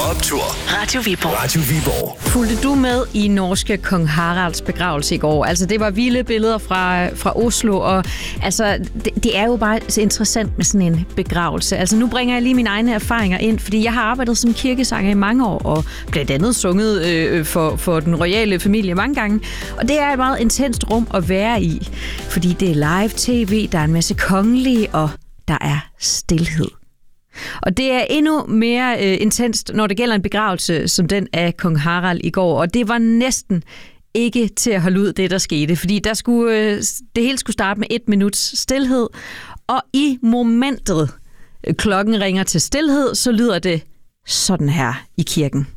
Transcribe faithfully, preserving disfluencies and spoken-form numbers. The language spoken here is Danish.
Optur. Radio Viborg. Radio Viborg. Fulgte du med i norske kong Haralds begravelse i går? Altså, det var vilde billeder fra, fra Oslo, og altså, det, det er jo bare så interessant med sådan en begravelse. Altså, nu bringer jeg lige mine egne erfaringer ind, fordi jeg har arbejdet som kirkesanger i mange år, og blandt andet sunget øh, for, for den royale familie mange gange. Og det er et meget intenst rum at være i, fordi det er live tv, der er en masse kongelige, og der er stilhed. Og det er endnu mere øh, intenst, når det gælder en begravelse som den af kong Harald i går. Og det var næsten ikke til at holde ud, det der skete. Fordi der skulle, øh, det hele skulle starte med et minuts stilhed. Og i momentet, øh, klokken ringer til stilhed, så lyder det sådan her i kirken.